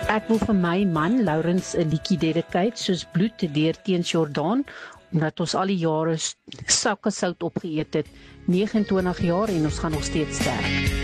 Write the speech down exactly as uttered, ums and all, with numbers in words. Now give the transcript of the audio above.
Ek wil vir my man, Laurens, 'n liedjie dedicate, soos bloed deur Teens Jordaan, omdat ons al die jare sakke sout opgeëet het, negenentwintig jaar en ons gaan nog steeds sterk.